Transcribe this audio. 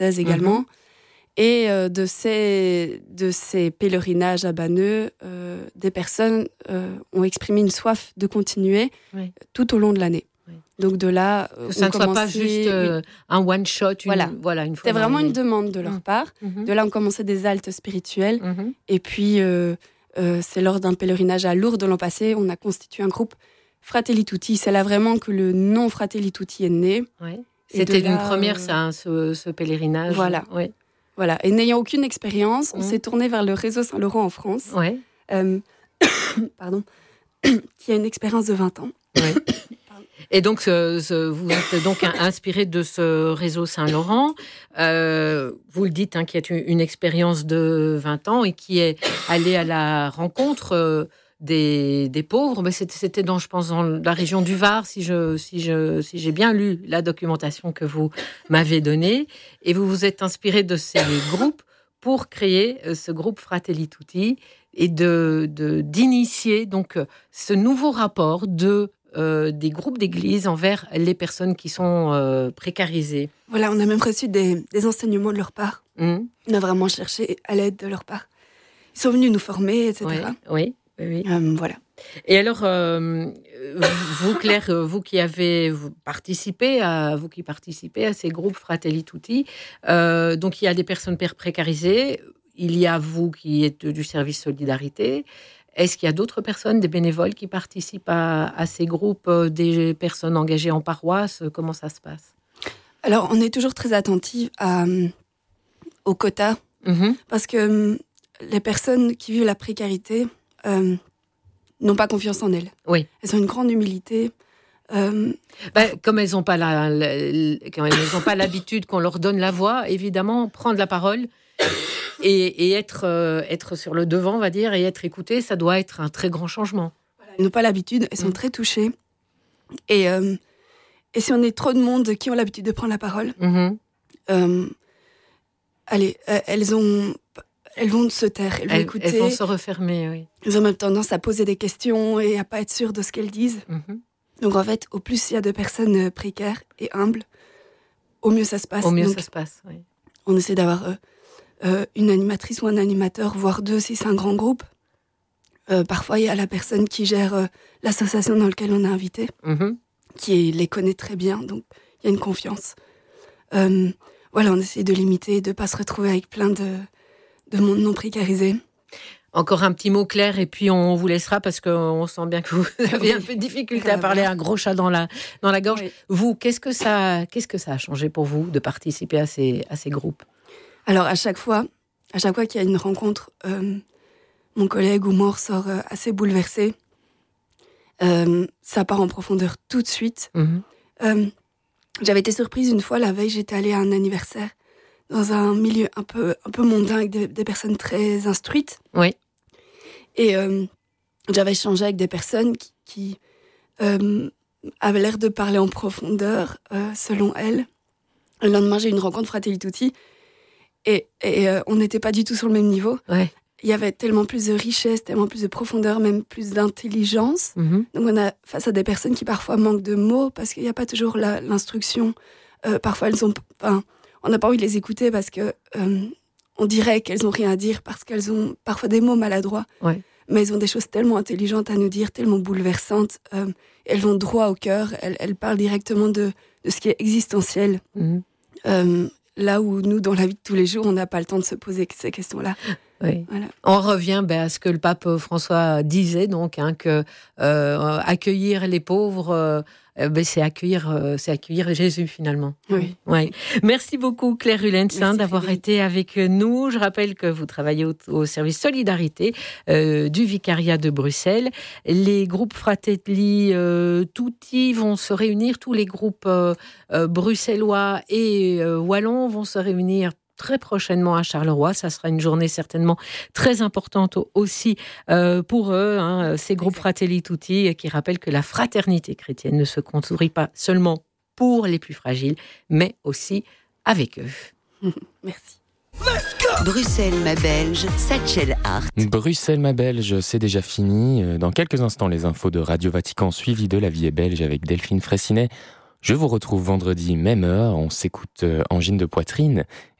également. Et de ces pèlerinages à Banneux, des personnes ont exprimé une soif de continuer tout au long de l'année. Oui. Donc de là, que ça ne soit pas juste un one-shot, une fois. C'était vraiment une demande de leur part. De là, on commençait des haltes spirituelles. Et puis, c'est lors d'un pèlerinage à Lourdes l'an passé, on a constitué un groupe Fratelli Tutti. C'est là vraiment que le nom Fratelli Tutti est né. Oui. C'était une première, ça, ce pèlerinage. Voilà. Oui. Voilà. Et n'ayant aucune expérience, on s'est tourné vers le réseau Saint-Laurent en France, pardon, qui a une expérience de 20 ans. Ouais. Et donc, vous êtes donc inspiré de ce réseau Saint-Laurent. Vous le dites, qui a une expérience de 20 ans et qui est allé à la rencontre des pauvres. Mais c'était je pense, dans la région du Var, si j'ai bien lu la documentation que vous m'avez donnée. Et vous vous êtes inspiré de ces groupes pour créer ce groupe Fratelli Tutti et d'initier donc ce nouveau rapport des groupes d'église envers les personnes qui sont précarisées. Voilà, on a même reçu des enseignements de leur part. On a vraiment cherché à l'aide de leur part. Ils sont venus nous former, etc. Oui. Voilà. Et alors, vous, Claire, vous qui participez à ces groupes Fratelli Tutti, donc il y a des personnes précarisées, il y a vous qui êtes du service Solidarité. Est-ce qu'il y a d'autres personnes, des bénévoles qui participent à ces groupes, des personnes engagées en paroisse? Comment ça se passe? Alors, on est toujours très attentifs aux quotas, parce que les personnes qui vivent la précarité n'ont pas confiance en elles. Oui. Elles ont une grande humilité. Comme elles n'ont pas l'habitude qu'on leur donne la voix, évidemment, prendre la parole et être sur le devant, on va dire, et être écouté, ça doit être un très grand changement. Voilà, elles n'ont pas l'habitude, elles sont très touchées. Et si on est trop de monde qui ont l'habitude de prendre la parole, elles vont se taire, elles vont écouter. Elles vont se refermer, oui. Elles ont même tendance à poser des questions et à pas être sûres de ce qu'elles disent. Donc en fait, au plus il y a de personnes précaires et humbles, au mieux ça se passe. Oui. On essaie d'avoir une animatrice ou un animateur, voire deux si c'est un grand groupe. Parfois, il y a la personne qui gère l'association dans laquelle on est invité, qui les connaît très bien, donc il y a une confiance. On essaie de limiter, de ne pas se retrouver avec plein de monde non précarisé. Encore un petit mot clair et puis on vous laissera parce qu'on sent bien que vous avez un peu de difficulté à parler, un gros chat dans la gorge. Oui. Vous, qu'est-ce que ça a changé pour vous de participer à ces groupes? Alors à chaque fois qu'il y a une rencontre, mon collègue ou moi ressort assez bouleversé. Ça part en profondeur tout de suite. J'avais été surprise une fois, la veille, j'étais allée à un anniversaire dans un milieu un peu mondain avec des personnes très instruites. Oui. Et j'avais échangé avec des personnes qui avaient l'air de parler en profondeur, selon elles. Le lendemain, j'ai eu une rencontre Fratelli Tutti et on n'était pas du tout sur le même niveau. Ouais. Il y avait tellement plus de richesse, tellement plus de profondeur, même plus d'intelligence. Donc on a face à des personnes qui parfois manquent de mots parce qu'il n'y a pas toujours l'instruction. Parfois, on n'a pas envie de les écouter parce que on dirait qu'elles n'ont rien à dire parce qu'elles ont parfois des mots maladroits. Ouais. Mais elles ont des choses tellement intelligentes à nous dire, tellement bouleversantes. Elles vont droit au cœur. Elles parlent directement de ce qui est existentiel. Là où nous, dans la vie de tous les jours, on n'a pas le temps de se poser ces questions-là. Oui. Voilà. On revient à ce que le pape François disait, donc, que accueillir les pauvres, c'est accueillir Jésus, finalement. Oui. Ouais. Merci beaucoup, Claire Hulens, d'avoir été avec nous. Je rappelle que vous travaillez au service Solidarité du Vicariat de Bruxelles. Les groupes Fratelli Tutti vont se réunir, tous les groupes bruxellois et wallons vont se réunir très prochainement à Charleroi. Ça sera une journée certainement très importante aussi pour eux, ces groupes Fratelli Tutti qui rappellent que la fraternité chrétienne ne se construit pas seulement pour les plus fragiles, mais aussi avec eux. Merci. Bruxelles, ma belge, Satchel Hart. Bruxelles, ma belge, c'est déjà fini. Dans quelques instants, les infos de Radio Vatican suivies de La Vie est belge avec Delphine Fraissinet. Je vous retrouve vendredi, même heure. On s'écoute Angine de poitrine.